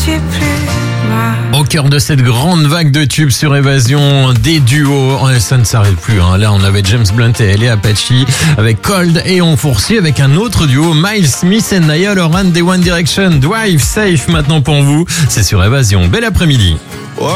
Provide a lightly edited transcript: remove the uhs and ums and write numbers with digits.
suis plus moi. Au cœur de cette grande vague de tubes sur Évasion, des duos, ça ne s'arrête plus. Là, on avait James Blunt et Ellie Apache avec Cold, et on poursuit avec un autre duo, Miles Smith et Niall Horan des One Direction. Drive Safe maintenant pour vous, c'est sur Évasion. Bel après-midi.